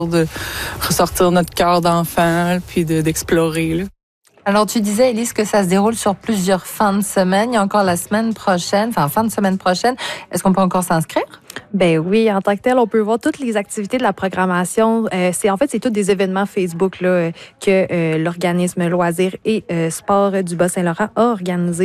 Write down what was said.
de ressortir notre cœur d'enfant, puis d'explorer, là. Alors, tu disais, Élise, que ça se déroule sur plusieurs fins de semaine. Il y a encore la semaine prochaine, fin de semaine prochaine. Est-ce qu'on peut encore s'inscrire? Ben oui, en tant que tel, on peut voir toutes les activités de la programmation. C'est tous des événements Facebook là, que l'organisme Loisirs et Sport du Bas-Saint-Laurent a organisé.